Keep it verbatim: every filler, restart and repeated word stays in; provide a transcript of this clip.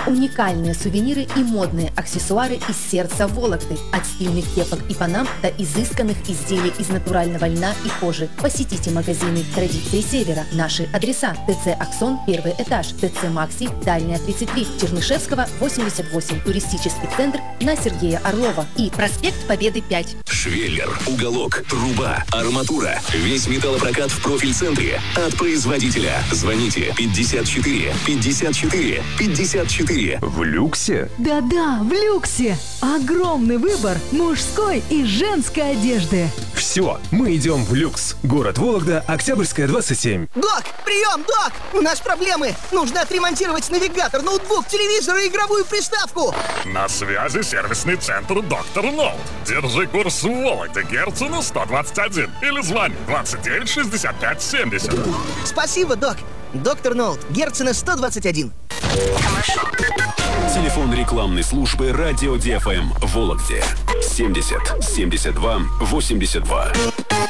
Уникальные сувениры и модные аксессуары из сердца Вологды. От стильных кепок и панам до изысканных изделий из натурального льна и кожи. Посетите магазины «Традиции Севера». Наши адреса: ТЦ «Аксон», первый этаж, ТЦ «Макси», Дальняя, тридцать три, Чернышевского, восемьдесят восемь, туристический центр на Сергея Орлова и проспект Победы, пять. Швеллер, уголок, труба, арматура. Весь металлопрокат в профиль-центре. От производителя. Звоните пятьдесят четыре пятьдесят четыре пятьдесят четыре. В люксе? Да-да, в люксе. Огромный выбор мужской и женской одежды. Все, мы идем в люкс. Город Вологда, Октябрьская, двадцать семь. Док, прием, док! У нас проблемы. Нужно отремонтировать навигатор, ноутбук, телевизор и игровую приставку. На связи сервисный центр «Доктор Ноут». Держи курс в Вологде, Герцена сто двадцать один. Или звони двадцать девять шестьдесят пять семьдесят. Спасибо, док. Доктор Ноут, Герцена сто двадцать один. Телефон рекламной службы «Радио ди эф эм» в Вологде. семьдесят семьдесят два восемьдесят два.